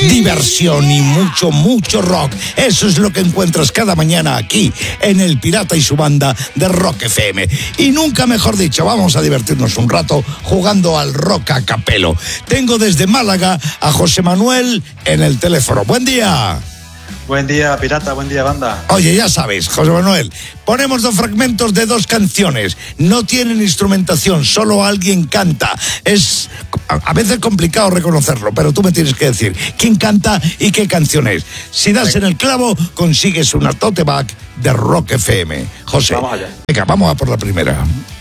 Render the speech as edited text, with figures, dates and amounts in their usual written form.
diversión y mucho, mucho rock. Eso es lo que encuentras cada mañana aquí, en El Pirata y su banda de Rock FM. Y nunca mejor dicho, vamos a divertirnos un rato jugando al rock a capelo. Tengo desde Málaga a José Manuel en el teléfono. Buen día. Buen día, pirata, buen día, banda. Oye, ya sabes, José Manuel, ponemos 2 fragmentos de 2 canciones. No tienen instrumentación, solo alguien canta. Es a veces complicado reconocerlo, pero tú me tienes que decir quién canta y qué canción es. Si das en el clavo, consigues una tote bag de Rock FM. José, vamos allá. Venga, vamos a por la primera.